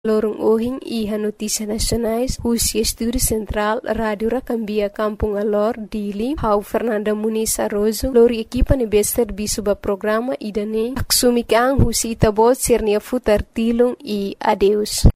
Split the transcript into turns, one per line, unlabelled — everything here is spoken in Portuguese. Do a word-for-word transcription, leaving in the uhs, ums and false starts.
Lorong Ohing e Notícias Nacionais, Rússia Estúdio Central, Rádio Racambia Kampung Alor, Dili, Hau Fernanda Muniz Arrozo, Lori equipa nebe serviço ba programa idane, aksumi que an Rússia itabot ser nia futar tilung e adeus.